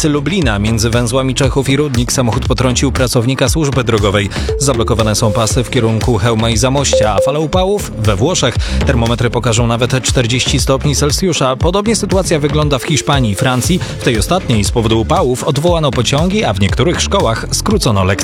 okolicy Lublina. Między węzłami Czechów i Rudnik samochód potrącił pracownika służby drogowej. Zablokowane są pasy w kierunku Chełma i Zamościa, a fala upałów we Włoszech. Termometry pokażą nawet 40 stopni Celsjusza. Podobnie sytuacja wygląda w Hiszpanii i Francji. W tej ostatniej z powodu upałów odwołano pociągi, a w niektórych szkołach skrócono lekcje.